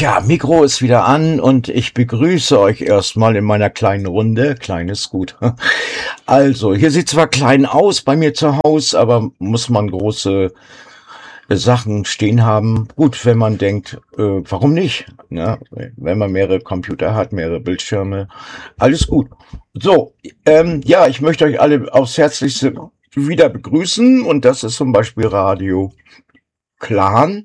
Tja, Mikro ist wieder an und ich begrüße euch erstmal in meiner kleinen Runde. Klein ist gut. Also, hier sieht zwar klein aus bei mir zu Hause, aber muss man große Sachen stehen haben. Gut, wenn man denkt, warum nicht? Ja, wenn man mehrere Computer hat, mehrere Bildschirme, alles gut. So, ja, ich möchte euch alle aufs Herzlichste wieder begrüßen und das ist zum Beispiel Radio Clan,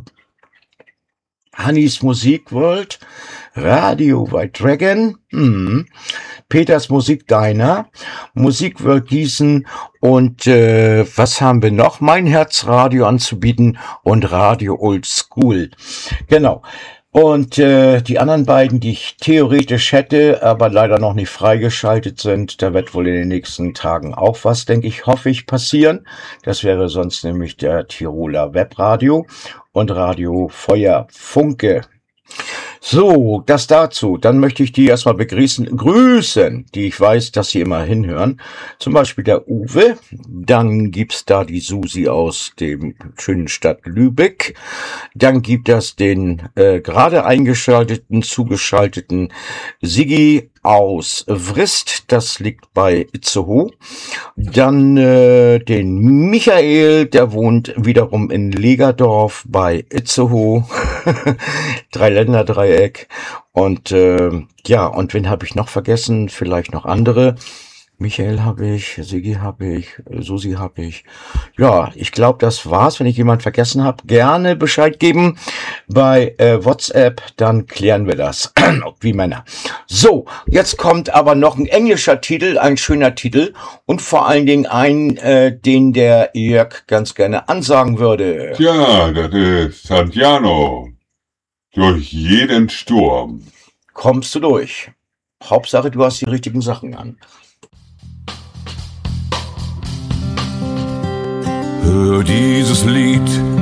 Hannis Musikworld, Radio White Dragon, Peters Musik Diner, Musikworld Gießen und was haben wir noch? Mein Herzradio anzubieten und Radio Old School. Genau. Und die anderen beiden, die ich theoretisch hätte, aber leider noch nicht freigeschaltet sind, da wird wohl in den nächsten Tagen auch was, denke ich, hoffe ich, passieren. Das wäre sonst nämlich der Tiroler Webradio und Radio Feuer Funke. So, das dazu. Dann möchte ich die erstmal grüßen, die ich weiß, dass sie immer hinhören. Zum Beispiel der Uwe. Dann gibt's da die Susi aus dem schönen Stadt Lübeck. Dann gibt es den gerade zugeschalteten Sigi aus Vrist. Das liegt bei Itzehoe. Dann den Michael, der wohnt wiederum in Legerdorf bei Itzehoe. Dreiländereck. Und ja, und wen habe ich noch vergessen? Vielleicht noch andere. Michael habe ich, Sigi habe ich, Susi habe ich. Ja, ich glaube, das war's. Wenn ich jemand vergessen habe, gerne Bescheid geben bei WhatsApp, dann klären wir das. Wie Männer. So, jetzt kommt aber noch ein englischer Titel, ein schöner Titel und vor allen Dingen ein, den der Jörg ganz gerne ansagen würde. Tja, das ist Santiano. Durch jeden Sturm. Kommst du durch. Hauptsache, du hast die richtigen Sachen an. Hör dieses Lied